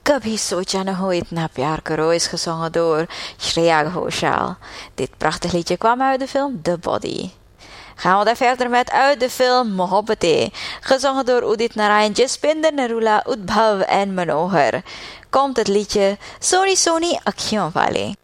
कभी सोचा न हो इतना प्यार करो is gezongen door Shreya Ghoshal. Dit prachtig liedje kwam uit de film The Body. Gaan we dan verder met uit de film Mohabbatein, gezongen door Udit Narayan, Jaspinder Narula, Udbhav en Manohar. Komt het liedje Soni Soni Akhiyon Wale.